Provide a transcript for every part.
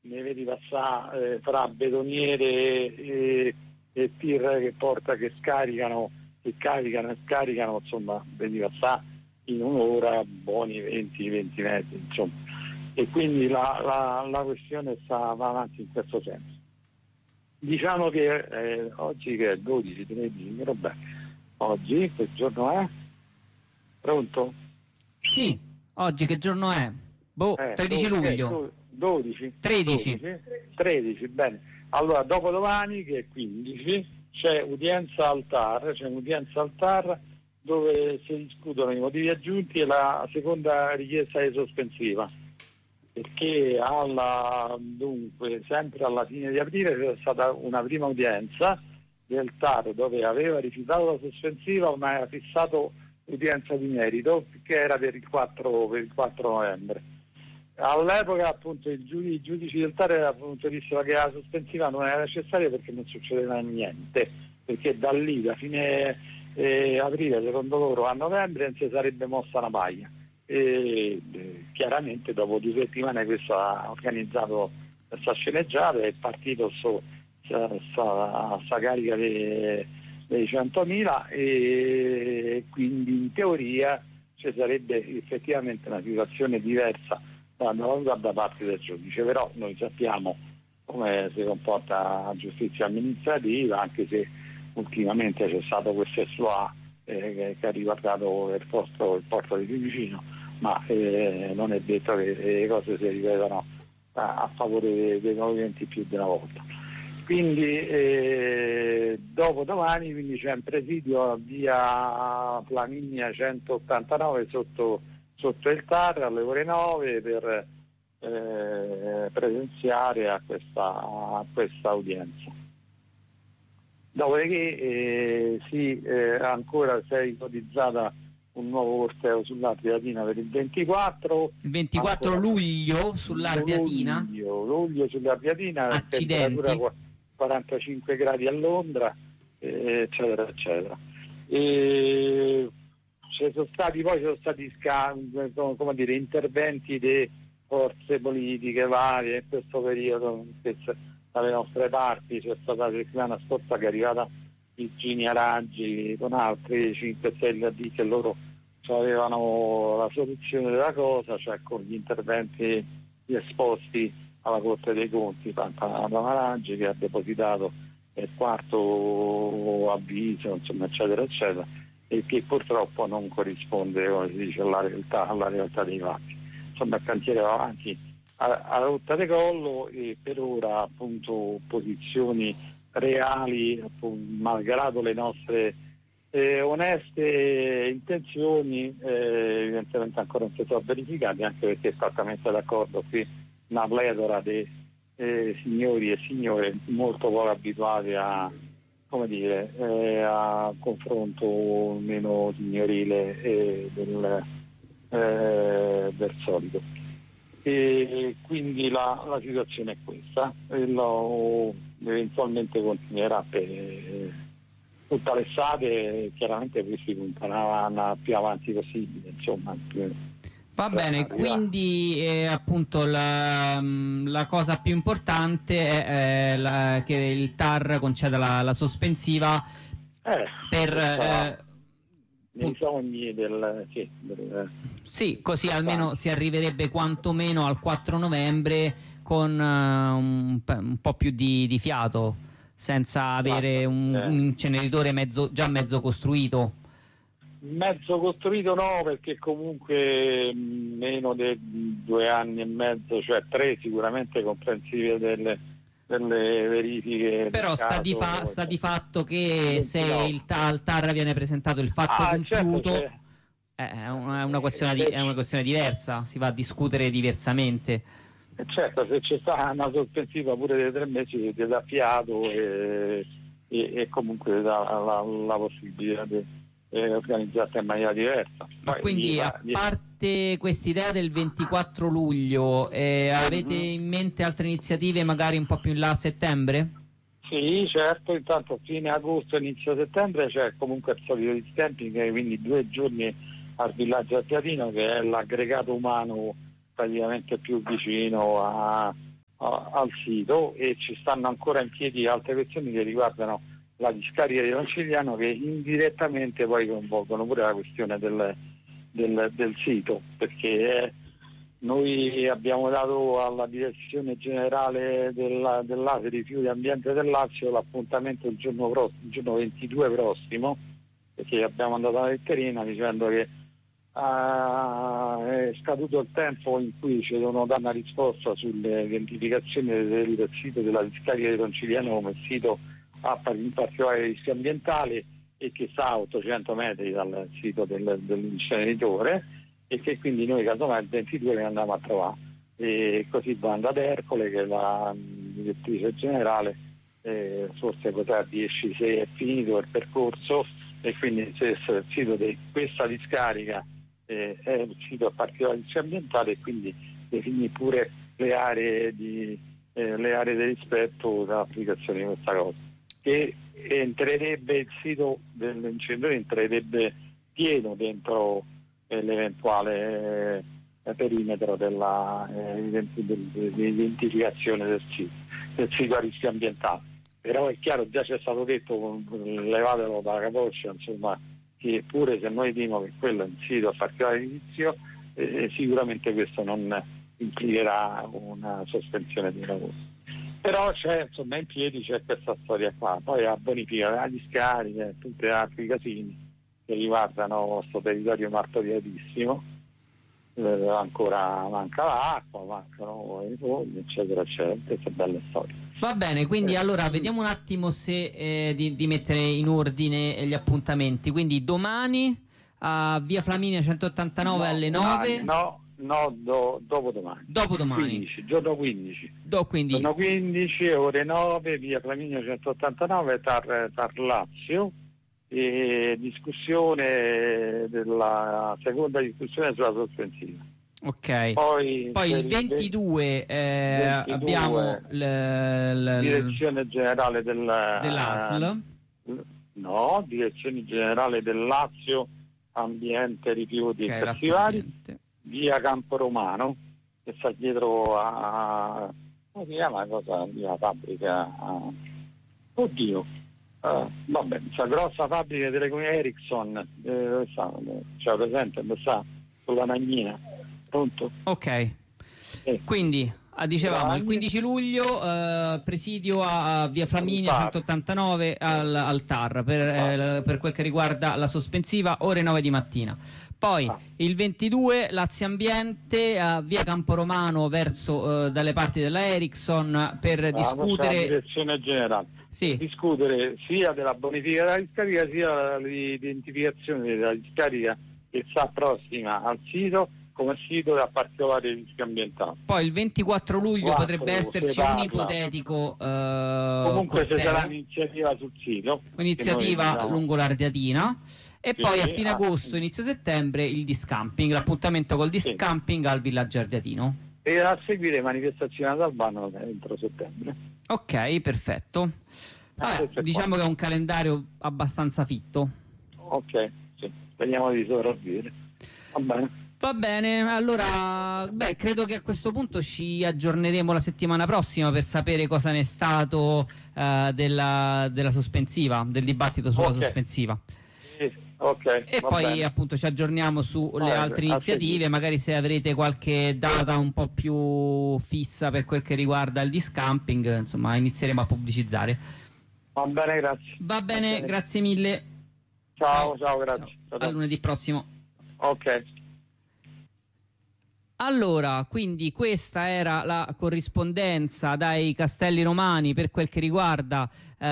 ne vedi passare fra betoniere e tir che scaricano, che caricano e scaricano, insomma, vedi passare in un'ora buoni 20 metri, insomma. E quindi la questione va avanti in questo senso. Diciamo che oggi che è 12, 13, vabbè, oggi che giorno è? Pronto? Sì, oggi che giorno è? 13 luglio. 12? 13. 13, bene. Allora, dopodomani, che è 15, c'è un'udienza al TAR dove si discutono i motivi aggiunti e la seconda richiesta di sospensiva. Perché dunque, sempre alla fine di aprile c'è stata una prima udienza del TAR dove aveva rifiutato la sospensiva ma aveva fissato l'udienza di merito che era per il 4 novembre. All'epoca appunto i giudici del TAR appunto dissero che la sospensiva non era necessaria perché non succedeva niente, perché da lì da fine aprile secondo loro a novembre non si sarebbe mossa una paglia. E chiaramente dopo 2 settimane questo ha organizzato questa sceneggiata e è partito sta carica dei 100.000 e quindi in teoria ci sarebbe effettivamente una situazione diversa da parte del giudice, però noi sappiamo come si comporta la giustizia amministrativa, anche se ultimamente c'è stato questo exploit che ha riguardato il porto di Fiumicino, ma non è detto che le cose si ripetano a favore dei movimenti più di una volta. Quindi dopodomani quindi c'è un presidio a via Flaminia 189 sotto il TAR alle ore 9 per presenziare a questa udienza. Dopodiché ancora si è ipotizzata un nuovo corteo sull'Ardeatina per il 24. Il 24 luglio sull'Ardeatina? Luglio sull'Ardeatina, temperatura 45 gradi a Londra, eccetera, eccetera. E ci sono stati come dire, interventi di forze politiche varie in questo periodo dalle nostre parti. C'è stata la settimana scorsa che è arrivata Virginia Raggi con altri 5-6 a dire che loro avevano la soluzione della cosa, cioè con gli interventi esposti alla Corte dei Conti, Pantana Raggi che ha depositato il 4º avviso, insomma, eccetera, eccetera, e che purtroppo non corrisponde, come si dice, alla realtà dei fatti. Insomma, il cantiere va avanti a rotta di collo e per ora appunto posizioni reali, malgrado le nostre oneste intenzioni, evidentemente ancora non si sono verificate, anche perché è esattamente d'accordo qui una pletora di signori e signore molto poco abituati a confronto meno signorile del solito. E quindi la situazione è questa, eventualmente continuerà per tutta l'estate, chiaramente questi punteranno più avanti possibile, insomma. Va bene, quindi appunto la cosa più importante è che il TAR conceda la sospensiva per nei sogni sì, così almeno si arriverebbe quantomeno al 4 novembre con un po' più di fiato, senza avere un inceneritore già mezzo costruito. Mezzo costruito no, perché comunque meno di 2 anni e mezzo, cioè 3 sicuramente comprensive delle verifiche. Però sta di fatto che se al TAR viene presentato il fatto compiuto, certo, è una questione diversa, si va a discutere diversamente. Certo, se c'è stata una sospensiva pure dei 3 mesi ti dà fiato e comunque dà la possibilità di organizzarsi in maniera diversa. Ma quindi a parte quest'idea del 24 luglio avete in mente altre iniziative magari un po' più in là a settembre? Sì, certo, intanto fine agosto, inizio settembre c'è comunque il solito discamping, quindi 2 giorni al villaggio Ardeatino, che è l'aggregato umano praticamente più vicino al sito, e ci stanno ancora in piedi altre questioni che riguardano la discarica di Roncigliano, che indirettamente poi coinvolgono pure la questione del sito, perché noi abbiamo dato alla direzione generale dell'ASE Rifiuti Ambiente del Lazio l'appuntamento il giorno 22 prossimo, perché abbiamo mandato una letterina dicendo che è scaduto il tempo in cui ci devono dare una risposta sulle identificazioni del sito della discarica di Roncigliano come sito in particolare rischio ambientale, e che sta a 800 metri dal sito dell'inceneritore, e che quindi noi casomai il 22 ne andiamo a trovare, e così banda ad Ercole, che è la direttrice generale, forse potrà dirci se è finito il percorso, e quindi se il sito di questa discarica è un sito a particolare rischio ambientale, e quindi definì pure le aree di rispetto dall'applicazione di questa cosa, che entrerebbe il sito dell'inceneritore, entrerebbe pieno dentro l'eventuale perimetro dell'identificazione del sito a rischio ambientale. Però è chiaro, già ci è stato detto, levatelo dalla capoccia, insomma, che pure se noi diciamo che quello è un sito a particolare rischio, sicuramente questo non implicherà una sospensione di lavoro. Però c'è, insomma, in piedi c'è questa storia qua. Poi la bonifica della discarica e tutti altri casini che riguardano questo territorio martoriatissimo, ancora manca l'acqua, mancano i fogli, eccetera eccetera, queste belle storie. Va bene, quindi allora vediamo un attimo se di mettere in ordine gli appuntamenti. Quindi domani a via Flaminia 189 alle 9. Dopodomani. Dopodomani. Giorno 15. Giorno 15, ore 9, via Flaminia 189, Tar Lazio. E discussione della seconda discussione sulla sospensiva. Ok. Poi il 22, 22 abbiamo direzione generale dell'ASL. No, direzione generale del Lazio Ambiente, Rifiuti e Festivari, via Campo Romano, che sta dietro a, come si chiama la cosa, la fabbrica, vabbè, questa grossa fabbrica di telecomunicazioni Ericsson, dove sta? C'è presente, dove sta? Sulla Magnina. Pronto? Ok. Quindi dicevamo il 15 luglio presidio a via Flaminia 189 al TAR per quel che riguarda la sospensiva, ore 9 di mattina. Poi il 22 Lazio Ambiente a via Camporomano verso dalle parti della Ericsson per discutere la direzione generale. Sì. Discutere sia della bonifica della discarica sia dell'identificazione della discarica che sta prossima al sito come sito a particolare rischio ambientale. Poi il 24 luglio potrebbe esserci un ipotetico comunque ci sarà un'iniziativa sul sito, un'iniziativa lungo l'Ardeatina, e poi a fine agosto, inizio settembre il discamping, l'appuntamento col discamping al villaggio Ardeatino, e a seguire manifestazioni ad Albano entro settembre. Ok, perfetto. Diciamo che è un calendario abbastanza fitto. Ok, sì, speriamo di sopravvivere. Va bene, allora credo che a questo punto ci aggiorneremo la settimana prossima per sapere cosa ne è stato della sospensiva, del dibattito sulla sospensiva. E poi bene. Appunto ci aggiorniamo sulle altre iniziative, magari se avrete qualche data un po' più fissa per quel che riguarda il discamping, insomma inizieremo a pubblicizzare. Va bene, grazie. Va bene, grazie mille. Ciao, grazie. Ciao. A lunedì prossimo. Ok. Allora, quindi questa era la corrispondenza dai Castelli Romani per quel che riguarda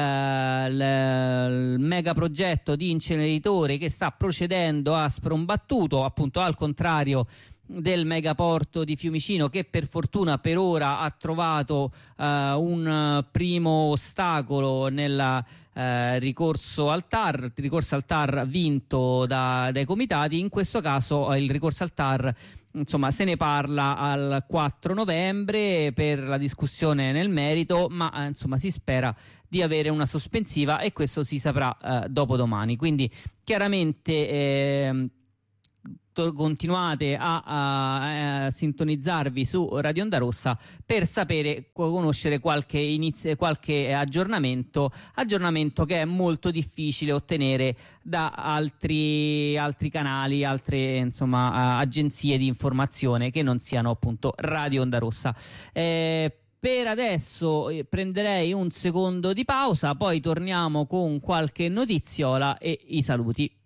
il megaprogetto di inceneritore che sta procedendo a sprombattuto, appunto al contrario del megaporto di Fiumicino, che per fortuna per ora ha trovato un primo ostacolo nel ricorso al TAR vinto dai comitati. In questo caso il ricorso al TAR, insomma, se ne parla al 4 novembre per la discussione nel merito, ma insomma si spera di avere una sospensiva e questo si saprà dopodomani. Quindi chiaramente continuate a sintonizzarvi su Radio Onda Rossa per sapere, conoscere qualche aggiornamento che è molto difficile ottenere da altri canali, altre agenzie di informazione che non siano appunto Radio Onda Rossa. Per adesso prenderei un secondo di pausa, poi torniamo con qualche notiziola e i saluti.